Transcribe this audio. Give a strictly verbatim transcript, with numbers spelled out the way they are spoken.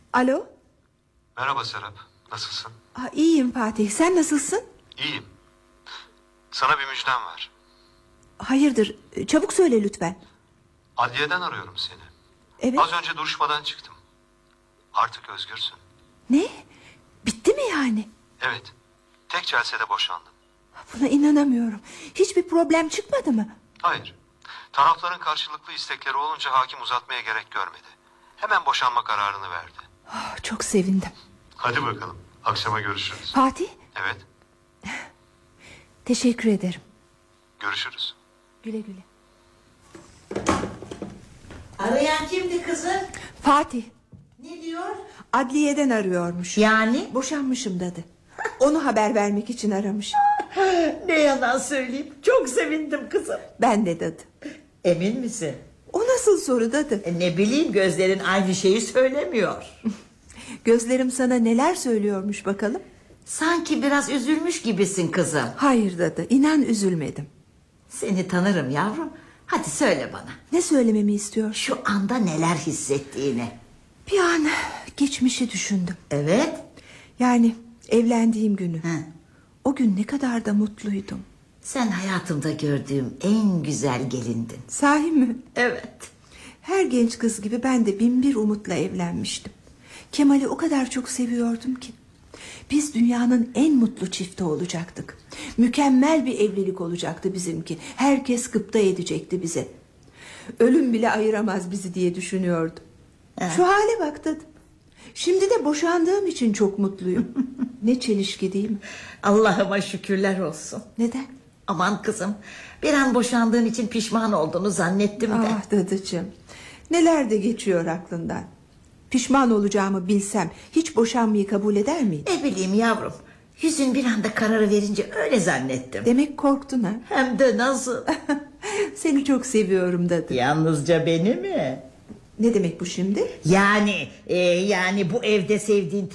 Alo? Merhaba Serap, nasılsın? Aa, iyiyim Fatih, sen nasılsın? İyiyim. Sana bir müjdem var. Hayırdır, çabuk söyle lütfen. Adliyeden arıyorum seni. Evet. Az önce duruşmadan çıktım. Artık özgürsün. Ne? Bitti mi yani? Evet, tek celsede boşandın. Buna inanamıyorum. Hiçbir problem çıkmadı mı? Hayır, tarafların karşılıklı istekleri olunca hakim uzatmaya gerek görmedi. Hemen boşanma kararını verdi. Oh, çok sevindim. Hadi bakalım, akşama görüşürüz. Fatih, Evet, teşekkür ederim. görüşürüz. Güle güle. Arayan kimdi kızım? Fatih, Ne diyor? adliyeden arıyormuş. Yani? Boşanmışım dedi. Onu haber vermek için aramış. Ne yalan söyleyeyim. Çok sevindim kızım. Ben de dadı. Emin misin? O nasıl soru dadı? E, ne bileyim, gözlerin aynı şeyi söylemiyor. Gözlerim sana neler söylüyormuş bakalım. Sanki biraz üzülmüş gibisin kızım. Hayır dadı, inan üzülmedim. Seni tanırım yavrum. Hadi söyle bana. Ne söylememi istiyor? Şu anda neler hissettiğini. Bir an geçmişi düşündüm. Evet. Yani evlendiğim günü. He. O gün ne kadar da mutluydum. Sen hayatımda gördüğüm en güzel gelindin. Sahi mi? Evet. Her genç kız gibi ben de bin bir umutla evlenmiştim. Kemal'i o kadar çok seviyordum ki. Biz dünyanın en mutlu çifti olacaktık. Mükemmel bir evlilik olacaktı bizimki. Herkes gıpta edecekti bize. Ölüm bile ayıramaz bizi diye düşünüyordum. He. Şu hale bak tadım. Şimdi de boşandığım için çok mutluyum. Ne çelişki değil mi? Allah'ıma şükürler olsun. Neden? Aman kızım, bir an boşandığın için pişman olduğunu zannettim de. Ah dadıcığım, neler de geçiyor aklından. Pişman olacağımı bilsem hiç boşanmayı kabul eder miydim? Ne bileyim yavrum, yüzün bir anda kararı verince öyle zannettim. Demek korktun ha? Hem de nasıl? Seni çok seviyorum dadı. Yalnızca beni mi? Ne demek bu şimdi? Yani e, yani bu evde sevdiğin